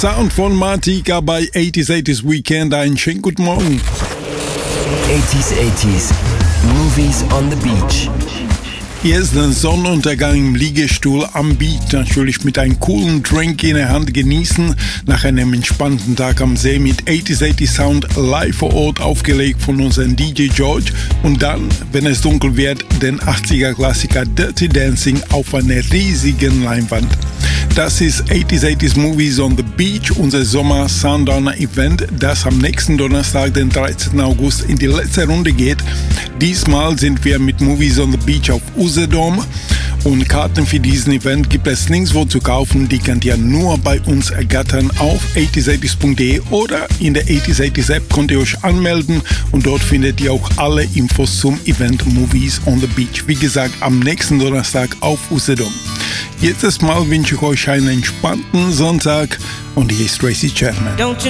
Sound von Martika bei 80s Weekend. Einen schönen guten Morgen. 80s, Movies on the Beach. Jetzt den Sonnenuntergang im Liegestuhl am Beach, natürlich mit einem coolen Drink in der Hand genießen, nach einem entspannten Tag am See mit 80s Sound live vor Ort aufgelegt von unserem DJ George und dann, wenn es dunkel wird, den 80er Klassiker Dirty Dancing auf einer riesigen Leinwand. Das ist 80s Movies on the Beach, unser Sommer-Sundowner-Event, das am nächsten Donnerstag, den 13. August, in die letzte Runde geht. Diesmal sind wir mit Movies on the Beach auf Usedom und Karten für diesen Event gibt es nirgendwo zu kaufen. Die könnt ihr nur bei uns ergattern auf 80s80s.de oder in der 80s App könnt ihr euch anmelden und dort findet ihr auch alle Infos zum Event Movies on the Beach. Wie gesagt, am nächsten Donnerstag auf Usedom. Jetzt erstmal wünsche ich euch einen entspannten Sonntag und hier ist Tracy Chapman.